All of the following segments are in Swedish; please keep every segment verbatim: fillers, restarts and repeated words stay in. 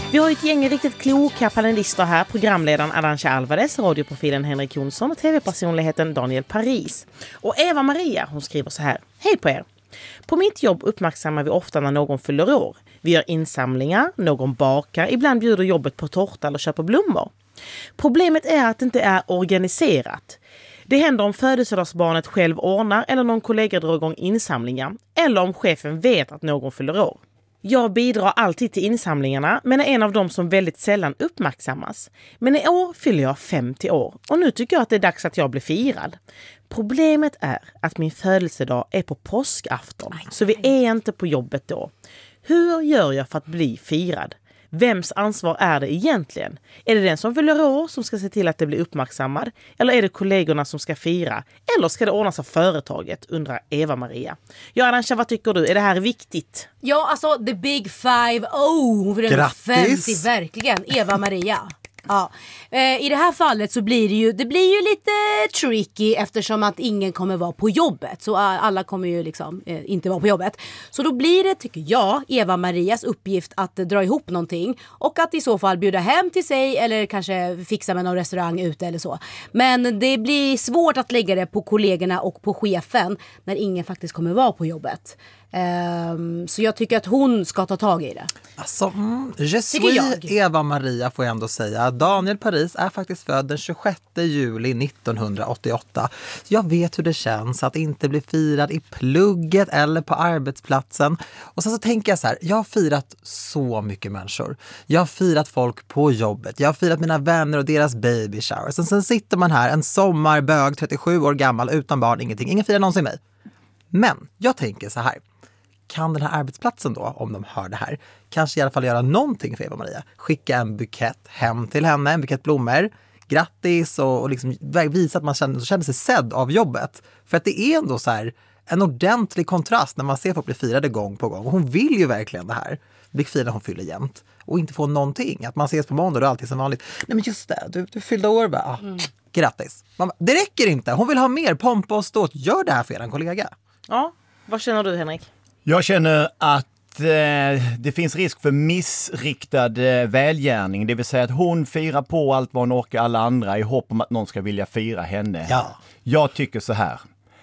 Vi har ett gäng riktigt kloka panelister här. Programledaren Arantxa Alvarez, radioprofilen Henrik Jonsson och tv-personligheten Daniel Paris. Och Eva Maria, hon skriver så här. Hej på er! På mitt jobb uppmärksammar vi ofta när någon fyller år. Vi gör insamlingar, någon bakar, ibland bjuder jobbet på tårta eller köper blommor. Problemet är att det inte är organiserat. Det händer om födelsedagsbarnet själv ordnar eller någon kollega drar igång insamlingar. Eller om chefen vet att någon fyller år. Jag bidrar alltid till insamlingarna men är en av dem som väldigt sällan uppmärksammas. Men i år fyller jag femtio år och nu tycker jag att det är dags att jag blir firad. Problemet är att min födelsedag är på påskafton så vi är inte på jobbet då. Hur gör jag för att bli firad? Vems ansvar är det egentligen? Är det den som fyller år som ska se till att det blir uppmärksammad? Eller är det kollegorna som ska fira? Eller ska det ordnas av företaget, undrar Eva-Maria. Ja, Arantxa, vad tycker du? Är det här viktigt? Ja, alltså the big five oh. Grattis! femtio, verkligen. Eva-Maria. Ja. Eh, I det här fallet så blir det ju det blir ju lite tricky eftersom att ingen kommer vara på jobbet. Så alla kommer ju liksom eh, inte vara på jobbet. Så då blir det, tycker jag, Eva-Marias uppgift att eh, dra ihop någonting och att i så fall bjuda hem till sig eller kanske fixa med någon restaurang ute eller så. Men det blir svårt att lägga det på kollegorna och på chefen när ingen faktiskt kommer vara på jobbet. Um, så jag tycker att hon ska ta tag i det. Alltså, mm, je suis Eva-Maria får jag ändå säga. Daniel Paris är faktiskt född den tjugosjätte juli nittonhundraåttioåtta. Så jag vet hur det känns att inte bli firad i plugget eller på arbetsplatsen. Och sen så tänker jag så här, jag har firat så mycket människor. Jag har firat folk på jobbet. Jag har firat mina vänner och deras baby showers. Sen, sen sitter man här, en sommarbög, trettiosju år gammal, utan barn, ingenting. Ingen firar någonsin mig. Men jag tänker så här. Kan den här arbetsplatsen då, om de hör det här, kanske i alla fall göra någonting för Eva-Maria? Skicka en bukett hem till henne, en bukett blommor. Grattis och, och liksom visa att man känner, känner sig sedd av jobbet. För att det är ändå så här en ordentlig kontrast när man ser folk bli firade gång på gång. Och hon vill ju verkligen det här. Bli firad, hon fyller jämt. Och inte få någonting. Att man ses på måndag och alltid som vanligt. Nej men just det, du, du fyllde år bara. Ah, mm. Grattis. Man, det räcker inte. Hon vill ha mer pompa och ståt. Gör det här för en kollega. Ja, vad känner du, Henrik? Jag känner att eh, det finns risk för missriktad eh, välgärning. Det vill säga att hon firar på allt vad hon orkar alla andra i hopp om att någon ska vilja fira henne. Ja. Jag tycker så här.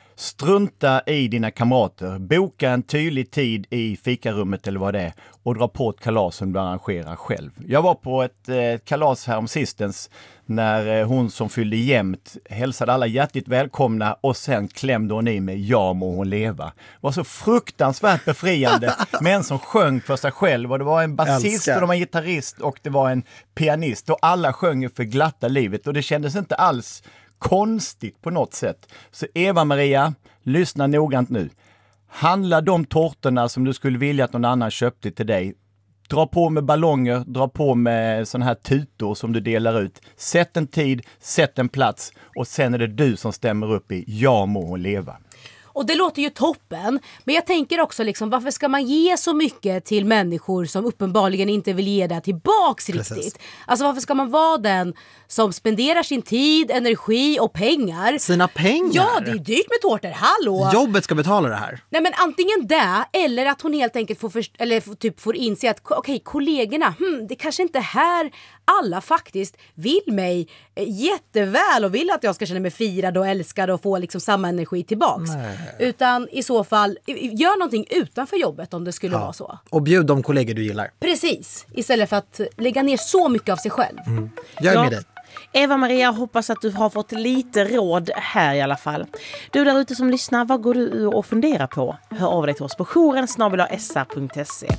Strunta i dina kamrater. Boka en tydlig tid i fikarummet eller vad det är. Och dra på ett kalas som du arrangerar själv. Jag var på ett eh, kalas här om sistens. När eh, hon som fyllde jämt hälsade alla hjärtligt välkomna. Och sen klämde hon i med ja må hon leva. Det var så fruktansvärt befriande. Men som sjöng för sig själv. Och det var en basist och det var en gitarrist och det var en pianist. Och alla sjöng för glatta livet. Och det kändes inte alls konstigt på något sätt. Så Eva-Maria, lyssna noggrant nu. Handla de tårtorna som du skulle vilja att någon annan köpte till dig. Dra på med ballonger, dra på med såna här tutor som du delar ut. Sätt en tid, sätt en plats och sen är det du som stämmer upp i ja må hon leva. Och det låter ju toppen. Men jag tänker också liksom, varför ska man ge så mycket till människor som uppenbarligen inte vill ge det tillbaks riktigt? Precis. Alltså varför ska man vara den som spenderar sin tid, energi och pengar? Sina pengar? Ja, det är dyrt med tårtor. Hallå! Jobbet ska betala det här. Nej men antingen det, eller att hon helt enkelt får, först- eller får, typ får inse att okej, okay, kollegorna, hmm, det kanske inte här alla faktiskt vill mig jätteväl och vill att jag ska känna mig firad och älskad och få liksom samma energi tillbaks. Nej. Utan i så fall, gör någonting utanför jobbet om det skulle ja. vara så. Och bjud de kollegor du gillar. Precis, istället för att lägga ner så mycket av sig själv. Mm. Jag är ja. med dig. Eva-Maria, hoppas att du har fått lite råd här i alla fall. Du där ute som lyssnar, vad går du och funderar på? Hör av dig till oss på jouren snabel-a s a punkt se.